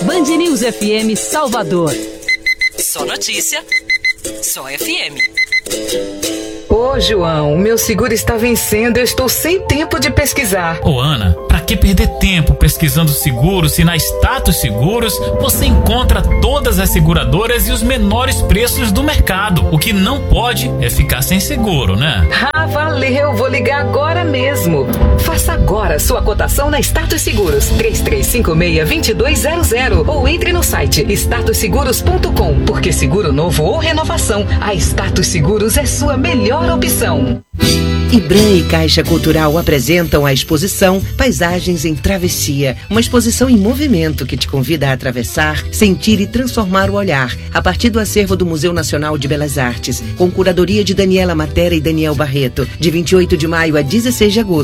Band News FM Salvador. Só notícia, só FM. Ô, João, meu seguro está vencendo, eu estou sem tempo de pesquisar. Ô, Ana, pra que perder tempo pesquisando seguros se na Status Seguros você encontra todas as seguradoras e os menores preços do mercado? O que não pode é ficar sem seguro, né? Ah, valeu, vou ligar agora mesmo. Faça agora sua cotação na Status Seguros, 3356-2200 ou entre no site statusseguros.com, porque seguro novo ou renovação, a Status Seguros é sua melhor opção. Ibram e Caixa Cultural apresentam a exposição Paisagens em Travessia, uma exposição em movimento que te convida a atravessar, sentir e transformar o olhar, a partir do acervo do Museu Nacional de Belas Artes, com curadoria de Daniela Matera e Daniel Barreto, de 28 de maio a 16 de agosto.